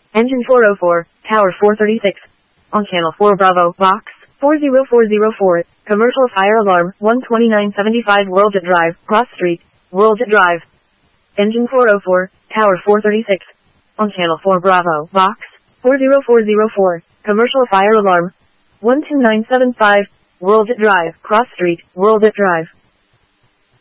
Engine 404, Tower 436. On Channel 4 Bravo, Box 40404. Commercial fire alarm, 12975 Whirljet Drive, Cross Street, Whirljet Drive. Engine 404, Tower 436. On Channel 4 Bravo, Box 40404. Commercial fire alarm, 12975 Whirljet Drive, Cross Street, Whirljet Drive.